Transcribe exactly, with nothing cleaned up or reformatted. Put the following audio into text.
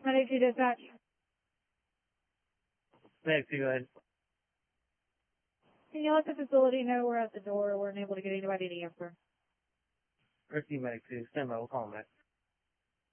Medic two dispatch. Medic two, go ahead. Can you let the facility know we're at the door? We're unable to get anybody to answer. Receive Medic two. Stand by. We'll call him back.